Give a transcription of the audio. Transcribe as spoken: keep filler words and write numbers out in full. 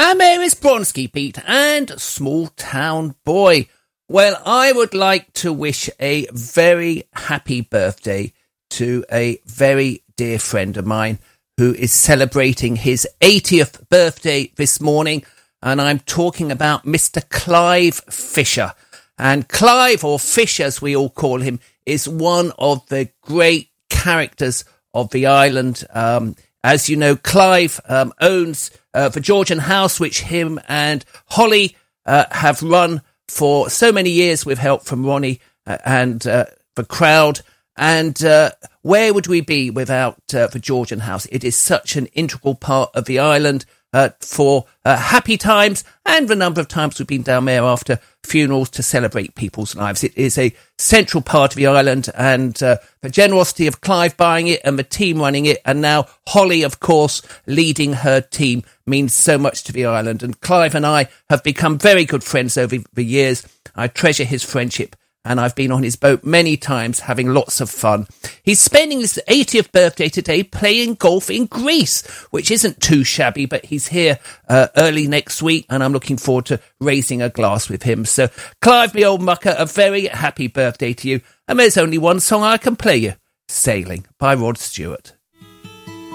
And there is Bronski Pete and Small Town Boy. Well, I would like to wish a very happy birthday to a very dear friend of mine who is celebrating his eightieth birthday this morning. And I'm talking about Mister Clive Fisher. And Clive, or Fish as we all call him, is one of the great characters of the island. Um, as you know, Clive um, owns uh, the Georgian House, which him and Holly uh, have run for so many years with help from Ronnie uh, and uh, the crowd. And uh, where would we be without uh, the Georgian House? It is such an integral part of the island uh, for uh, happy times and the number of times we've been down there after funerals to celebrate people's lives. It is a central part of the island, and uh, the generosity of Clive buying it and the team running it, and now Holly, of course, leading her team, means so much to the island. And Clive and I have become very good friends over the years. I treasure his friendship, and I've been on his boat many times, having lots of fun. He's spending his eightieth birthday today playing golf in Greece, which isn't too shabby, but he's here uh, early next week, and I'm looking forward to raising a glass with him. So, Clive, me old mucker, a very happy birthday to you. And there's only one song I can play you, Sailing by Rod Stewart.